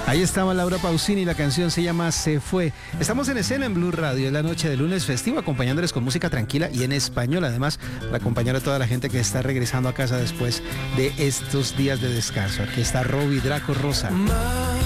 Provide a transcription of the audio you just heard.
Ahí estaba Laura Pausini, la canción se llama Se Fue. Estamos en escena en Blue Radio, es la noche de lunes festivo, acompañándoles con música tranquila y en español, además, para acompañar a toda la gente que está regresando a casa después de estos días de descanso. Aquí está Robbie Draco Rosa.